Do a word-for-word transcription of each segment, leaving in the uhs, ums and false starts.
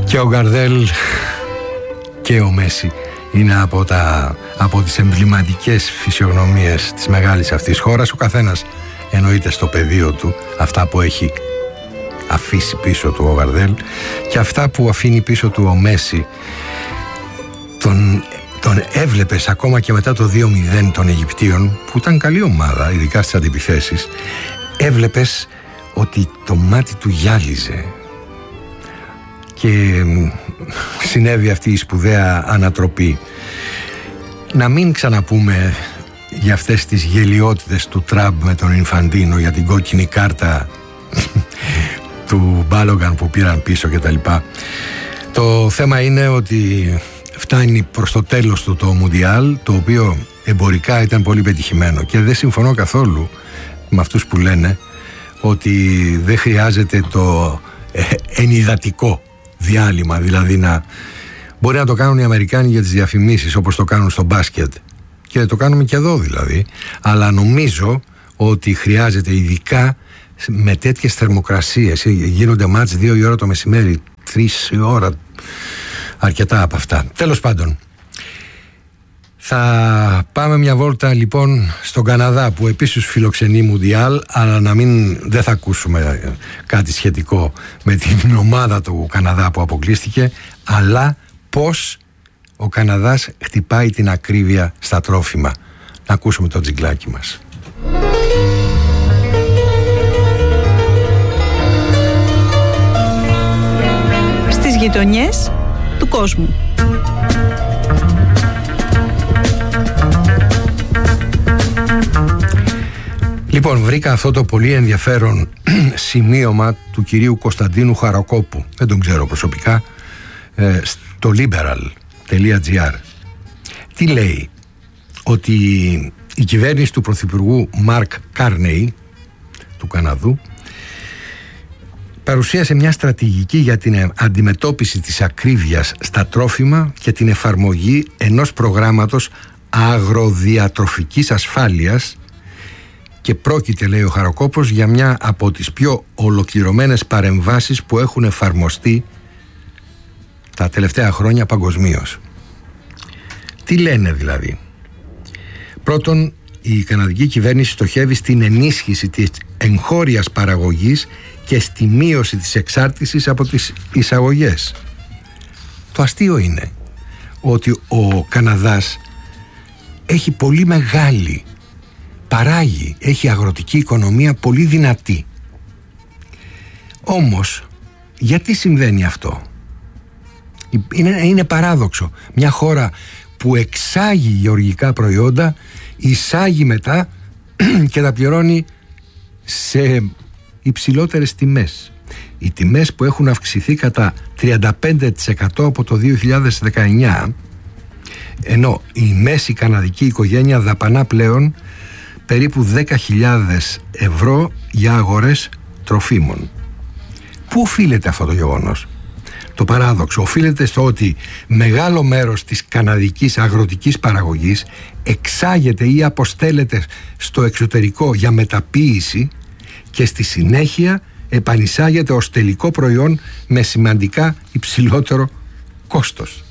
Και ο Γκαρδέλ και ο Μέση είναι από, τα, από τις εμβληματικές φυσιογνωμίες της μεγάλης αυτής χώρας. Ο καθένας εννοείται στο πεδίο του αυτά που έχει αφήσει πίσω του ο Γκαρδέλ και αυτά που αφήνει πίσω του ο Μέση. Τον, τον έβλεπες ακόμα και μετά το δύο μηδέν των Αιγυπτίων, που ήταν καλή ομάδα ειδικά στις αντιπιθέσεις. Έβλεπες ότι το μάτι του γυάλιζε και συνέβη αυτή η σπουδαία ανατροπή. Να μην ξαναπούμε για αυτές τις γελιότητες του Τραμπ με τον Ινφαντίνο, για την κόκκινη κάρτα του Μπάλογκαν που πήραν πίσω κτλ. Το θέμα είναι ότι φτάνει προς το τέλος του το Μουντιάλ, το οποίο εμπορικά ήταν πολύ πετυχημένο, και δεν συμφωνώ καθόλου με αυτούς που λένε ότι δεν χρειάζεται το ε, ενυδατικό διάλειμμα, δηλαδή να μπορεί να το κάνουν οι Αμερικάνοι για τις διαφημίσεις όπως το κάνουν στο μπάσκετ, και το κάνουμε και εδώ δηλαδή, αλλά νομίζω ότι χρειάζεται, ειδικά με τέτοιες θερμοκρασίες, γίνονται μάτς δύο η ώρα το μεσημέρι, τρεις η ώρα, αρκετά από αυτά. Τέλος πάντων, θα πάμε μια βόλτα λοιπόν στον Καναδά, που επίσης φιλοξενεί Μουντιάλ, αλλά να μην, δεν θα ακούσουμε κάτι σχετικό με την ομάδα του Καναδά που αποκλείστηκε, αλλά πώς ο Καναδάς χτυπάει την ακρίβεια στα τρόφιμα. Να ακούσουμε το τζιγκλάκι μας. Στις γειτονιές του κόσμου. Λοιπόν, βρήκα αυτό το πολύ ενδιαφέρον σημείωμα του κυρίου Κωνσταντίνου Χαρακόπου, δεν τον ξέρω προσωπικά, στο liberal τελεία τζι άρ. Τι λέει? Ότι η κυβέρνηση του πρωθυπουργού Μαρκ Κάρνεϊ του Καναδού παρουσίασε μια στρατηγική για την αντιμετώπιση της ακρίβειας στα τρόφιμα και την εφαρμογή ενός προγράμματος αγροδιατροφικής ασφάλειας, και πρόκειται, λέει ο Χαρακόπος, για μια από τις πιο ολοκληρωμένες παρεμβάσεις που έχουν εφαρμοστεί τα τελευταία χρόνια παγκοσμίως. Τι λένε δηλαδή? Πρώτον, η καναδική κυβέρνηση στοχεύει στην ενίσχυση της εγχώριας παραγωγής και στη μείωση της εξάρτησης από τις εισαγωγές. Το αστείο είναι ότι ο Καναδάς έχει πολύ μεγάλη, παράγει, έχει αγροτική οικονομία πολύ δυνατή. Όμως, γιατί συμβαίνει αυτό? Είναι, είναι παράδοξο. Μια χώρα που εξάγει γεωργικά προϊόντα, εισάγει μετά και τα πληρώνει σε υψηλότερες τιμές. Οι τιμές που έχουν αυξηθεί κατά τριάντα πέντε τοις εκατό από το δύο χιλιάδες δεκαεννιά, ενώ η μέση καναδική οικογένεια δαπανά πλέον περίπου δέκα χιλιάδες ευρώ για αγορές τροφίμων. Πού οφείλεται αυτό το γεγονός? Το παράδοξο οφείλεται στο ότι μεγάλο μέρος της καναδικής αγροτικής παραγωγής εξάγεται ή αποστέλλεται στο εξωτερικό για μεταποίηση και στη συνέχεια επανεισάγεται ως τελικό προϊόν με σημαντικά υψηλότερο κόστος.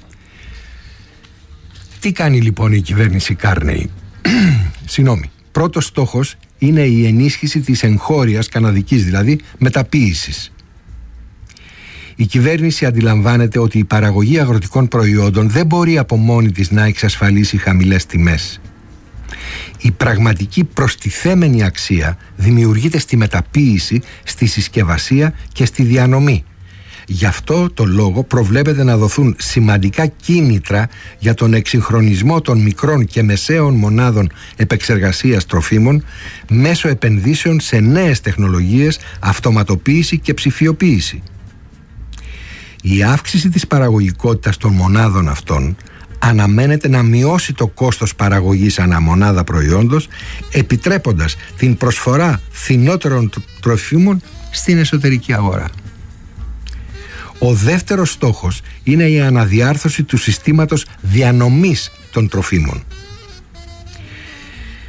Τι κάνει λοιπόν η κυβέρνηση Κάρνεϊ? Συγγνώμη, πρώτος στόχος είναι η ενίσχυση της εγχώριας καναδικής, δηλαδή μεταποίησης. Η κυβέρνηση αντιλαμβάνεται ότι η παραγωγή αγροτικών προϊόντων δεν μπορεί από μόνη της να εξασφαλίσει χαμηλές τιμές. Η πραγματική προστιθέμενη αξία δημιουργείται στη μεταποίηση, στη συσκευασία και στη διανομή. Γι' αυτό το λόγο προβλέπεται να δοθούν σημαντικά κίνητρα για τον εξυγχρονισμό των μικρών και μεσαίων μονάδων επεξεργασίας τροφίμων μέσω επενδύσεων σε νέες τεχνολογίες, αυτοματοποίηση και ψηφιοποίηση. Η αύξηση της παραγωγικότητας των μονάδων αυτών αναμένεται να μειώσει το κόστος παραγωγής ανά μονάδα προϊόντος, επιτρέποντας την προσφορά φθηνότερων τροφίμων στην εσωτερική αγορά. Ο δεύτερος στόχος είναι η αναδιάρθρωση του συστήματος διανομής των τροφίμων.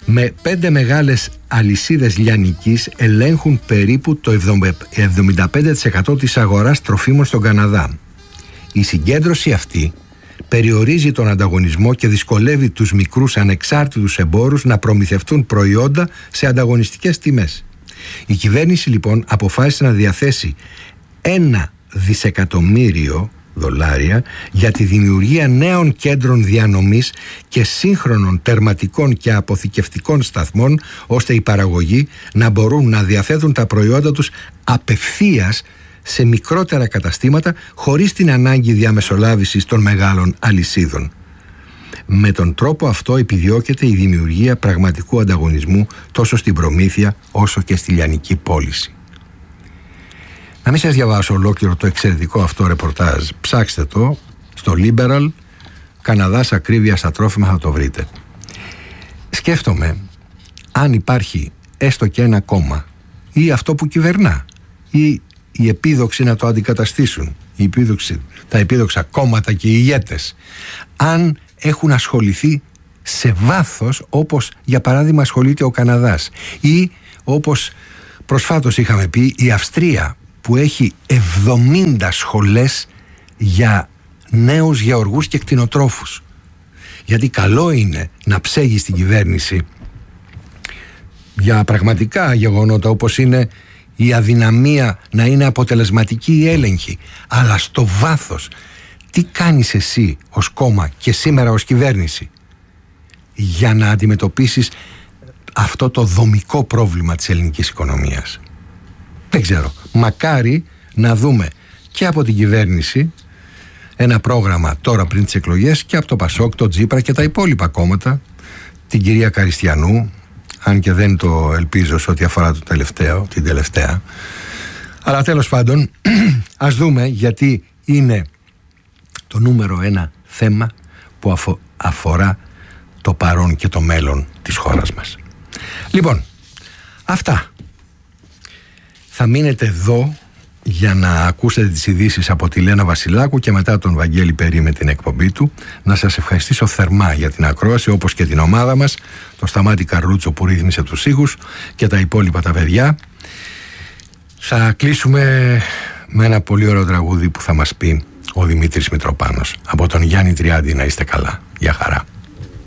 με πέντε μεγάλες αλυσίδες λιανικής ελέγχουν περίπου το εβδομήντα πέντε τοις εκατό της αγοράς τροφίμων στον Καναδά. Η συγκέντρωση αυτή περιορίζει τον ανταγωνισμό και δυσκολεύει τους μικρούς ανεξάρτητους εμπόρους να προμηθευτούν προϊόντα σε ανταγωνιστικές τιμές. Η κυβέρνηση λοιπόν αποφάσισε να διαθέσει ένα δισεκατομμύριο δολάρια για τη δημιουργία νέων κέντρων διανομής και σύγχρονων τερματικών και αποθηκευτικών σταθμών, ώστε οι παραγωγοί να μπορούν να διαθέτουν τα προϊόντα τους απευθείας σε μικρότερα καταστήματα χωρίς την ανάγκη διαμεσολάβησης των μεγάλων αλυσίδων. Με τον τρόπο αυτό επιδιώκεται η δημιουργία πραγματικού ανταγωνισμού τόσο στην προμήθεια όσο και στη λιανική πώληση. Να μην σας διαβάσω ολόκληρο το εξαιρετικό αυτό ρεπορτάζ. Ψάξτε το στο Liberal, Καναδάς ακρίβεια στα τρόφιμα, θα το βρείτε. Σκέφτομαι αν υπάρχει έστω και ένα κόμμα ή αυτό που κυβερνά ή οι επίδοξοι να το αντικαταστήσουν, οι επίδοξοι, τα επίδοξα κόμματα και οι ηγέτες, αν έχουν ασχοληθεί σε βάθος όπως για παράδειγμα ασχολείται ο Καναδάς ή όπως προσφάτως είχαμε πει η Αυστρία, που έχει εβδομήντα σχολές για νέους γεωργούς και κτηνοτρόφους. Γιατί καλό είναι να ψέγει στην κυβέρνηση για πραγματικά γεγονότα όπως είναι η αδυναμία να είναι αποτελεσματική η έλεγχη, αλλά στο βάθος τι κάνεις εσύ ως κόμμα και σήμερα ως κυβέρνηση για να αντιμετωπίσεις αυτό το δομικό πρόβλημα της ελληνικής οικονομίας? Δεν ξέρω, μακάρι να δούμε και από την κυβέρνηση ένα πρόγραμμα τώρα πριν τις εκλογές και από το Πασόκ, το Τζίπρα και τα υπόλοιπα κόμματα, την κυρία Καριστιανού, αν και δεν το ελπίζω σε ό,τι αφορά το τελευταίο, την τελευταία, αλλά τέλος πάντων ας δούμε, γιατί είναι το νούμερο ένα θέμα που αφο, αφορά το παρόν και το μέλλον της χώρας μας. Λοιπόν, αυτά. Θα μείνετε εδώ για να ακούσετε τις ειδήσεις από τη Λένα Βασιλάκου και μετά τον Βαγγέλη Περί με την εκπομπή του. Να σας ευχαριστήσω θερμά για την ακρόαση, όπως και την ομάδα μας, το Σταμάτη Καρλούτσο που ρύθμισε τους ήχους και τα υπόλοιπα τα παιδιά. Θα κλείσουμε με ένα πολύ ωραίο τραγούδι που θα μας πει ο Δημήτρης Μητροπάνος. Από τον Γιάννη Τριάντη, να είστε καλά. Γεια χαρά.